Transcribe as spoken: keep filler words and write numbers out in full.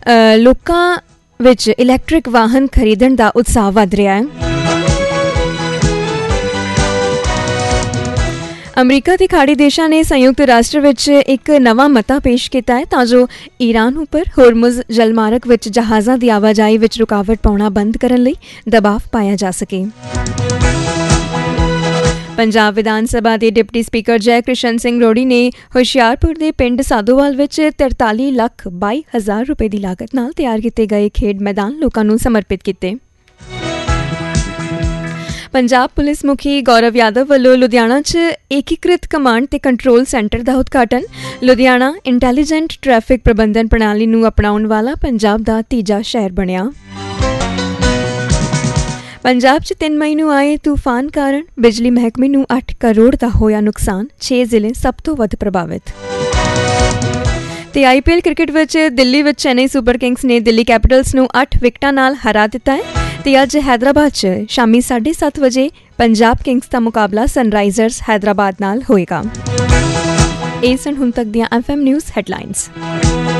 ਲੋਕਾਂ ਵਿੱਚ ਇਲੈਕਟ੍ਰਿਕ ਵਾਹਨ ਖਰੀਦਣ ਦਾ ਉਤਸ਼ਾਹ ਵੱਧ ਰਿਹਾ ਹੈ। ਅਮਰੀਕਾ ਤੇ ਖਾੜੀ ਦੇਸ਼ਾਂ ਨੇ ਸੰਯੁਕਤ ਰਾਸ਼ਟਰ ਵਿੱਚ ਇੱਕ ਨਵਾਂ ਮਤਾ ਪੇਸ਼ ਕੀਤਾ ਹੈ ਤਾਂ ਜੋ ਈਰਾਨ ਉੱਪਰ ਹੋਰਮੁਜ਼ ਜਲਮਾਰਗ ਵਿੱਚ ਜਹਾਜ਼ਾਂ ਦੀ ਆਵਾਜਾਈ ਵਿੱਚ ਰੁਕਾਵਟ ਪਾਉਣਾ ਬੰਦ ਕਰਨ ਲਈ ਦਬਾਅ ਪਾਇਆ ਜਾ ਸਕੇ। ਪੰਜਾਬ ਵਿਧਾਨ ਸਭਾ ਦੇ ਡਿਪਟੀ ਸਪੀਕਰ ਜੈ ਕ੍ਰਿਸ਼ਨ ਸਿੰਘ ਰੋੜੀ ਨੇ ਹੁਸ਼ਿਆਰਪੁਰ ਦੇ ਪਿੰਡ ਸਾਧੋਵਾਲ ਵਿੱਚ ਤਰਤਾਲੀ ਲੱਖ ਬਾਈ ਹਜ਼ਾਰ ਰੁਪਏ ਦੀ ਲਾਗਤ ਨਾਲ ਤਿਆਰ ਕੀਤੇ ਗਏ ਖੇਡ ਮੈਦਾਨ ਲੋਕਾਂ ਨੂੰ ਸਮਰਪਿਤ ਕੀਤੇ। ਪੰਜਾਬ ਪੁਲਿਸ ਮੁਖੀ ਗੌਰਵ ਯਾਦਵ ਵੱਲੋਂ ਲੁਧਿਆਣਾ 'ਚ ਏਕੀਕ੍ਰਿਤ ਕਮਾਂਡ ਤੇ ਕੰਟਰੋਲ ਸੈਂਟਰ ਦਾ ਉਦਘਾਟਨ। ਲੁਧਿਆਣਾ ਇੰਟੈਲੀਜੈਂਟ ਟ੍ਰੈਫਿਕ ਪ੍ਰਬੰਧਨ ਪ੍ਰਣਾਲੀ ਨੂੰ ਅਪਣਾਉਣ ਵਾਲਾ ਪੰਜਾਬ ਦਾ ਤੀਜਾ ਸ਼ਹਿਰ ਬਣਿਆ। ਪੰਜਾਬ 'ਚ ਤਿੰਨ ਮਈ ਨੂੰ ਆਏ ਤੂਫਾਨ ਕਾਰਨ ਬਿਜਲੀ ਮਹਿਕਮੇ ਨੂੰ ਅੱਠ ਕਰੋੜ ਦਾ ਹੋਇਆ ਨੁਕਸਾਨ, ਛੇ ਜ਼ਿਲ੍ਹੇ ਸਭ ਤੋਂ ਵੱਧ ਪ੍ਰਭਾਵਿਤ। ਤੇ ਆਈ ਪੀ ਐਲ ਕ੍ਰਿਕਟ ਵਿੱਚ ਦਿੱਲੀ ਵਿੱਚ ਚੇਨਈ ਸੁਪਰ ਕਿੰਗਸ ਨੇ ਦਿੱਲੀ ਕੈਪੀਟਲਸ ਨੂੰ ਅੱਠ ਵਿਕਟਾਂ ਨਾਲ ਹਰਾ ਦਿੱਤਾ ਹੈ ਤੇ ਅੱਜ ਹੈਦਰਾਬਾਦ 'ਚ ਸ਼ਾਮੀ ਸਾਢੇ ਸੱਤ ਵਜੇ ਪੰਜਾਬ ਕਿੰਗਸ ਦਾ ਮੁਕਾਬਲਾ ਸਨਰਾਈਜ਼ਰਸ ਹੈਦਰਾਬਾਦ ਨਾਲ ਹੋਏਗਾ। ਇਹ ਸਨ ਹੁਣ ਤੱਕ ਦੀਆਂ ਐਫ ਐਮ ਨਿਊਜ਼ ਹੈਡਲਾਈਨਸ।